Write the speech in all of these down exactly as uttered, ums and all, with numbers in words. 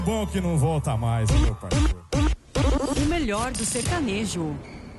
Bom que não volta mais, hein, meu parceiro. O melhor do sertanejo.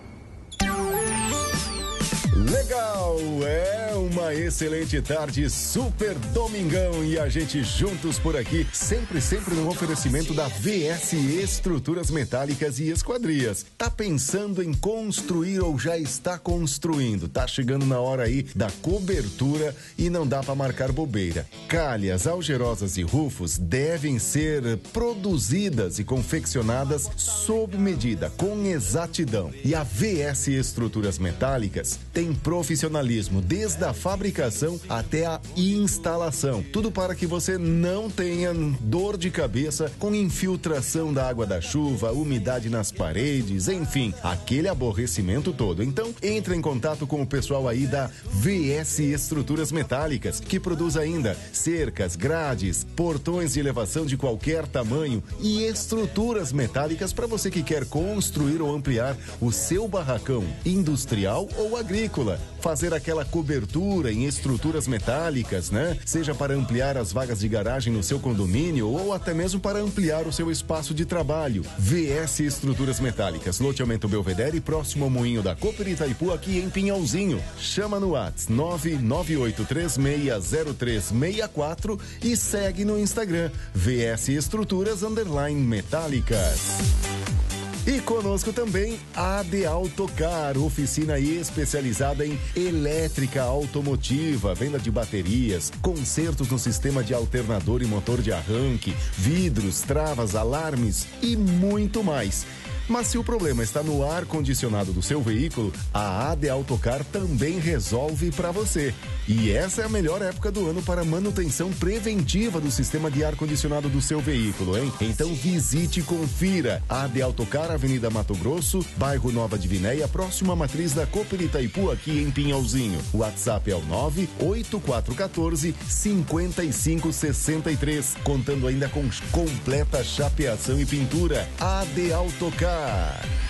Legal, é uma excelente tarde, super domingão e a gente juntos por aqui, sempre, sempre no oferecimento da V S Estruturas Metálicas e Esquadrias. Tá pensando em construir ou já está construindo? Tá chegando na hora aí da cobertura e não dá para marcar bobeira. Calhas, algerosas e rufos devem ser produzidas e confeccionadas sob medida, com exatidão. E a V S Estruturas Metálicas tem profissionalismo desde a fabricação até a instalação. Tudo para que você não tenha dor de cabeça com infiltração da água da chuva, umidade nas paredes, enfim, aquele aborrecimento todo. Então, entre em contato com o pessoal aí da V S Estruturas Metálicas, que produz ainda cercas, grades, portões de elevação de qualquer tamanho e estruturas metálicas para você que quer construir ou ampliar o seu barracão industrial ou agrícola. Fazer aquela cobertura em estruturas metálicas, né? Seja para ampliar as vagas de garagem no seu condomínio ou até mesmo para ampliar o seu espaço de trabalho. V S Estruturas Metálicas, loteamento Belvedere, próximo ao Moinho da Cooper Itaipu, aqui em Pinhalzinho. Chama no WhatsApp nove nove oito três seis zero três seis quatro e segue no Instagram V S Estruturas underline Metálicas. E conosco também a de Autocar, oficina especializada em elétrica automotiva, venda de baterias, consertos no sistema de alternador e motor de arranque, vidros, travas, alarmes e muito mais. Mas se o problema está no ar-condicionado do seu veículo, a A D Autocar também resolve para você. E essa é a melhor época do ano para manutenção preventiva do sistema de ar-condicionado do seu veículo, hein? Então visite e confira. A D Autocar, Avenida Mato Grosso, bairro Nova Divinéia, próxima à matriz da Cooper Itaipu, aqui em Pinhalzinho. O WhatsApp é o nove oito quatro um quatro cinco cinco seis três, contando ainda com completa chapeação e pintura. A D Autocar.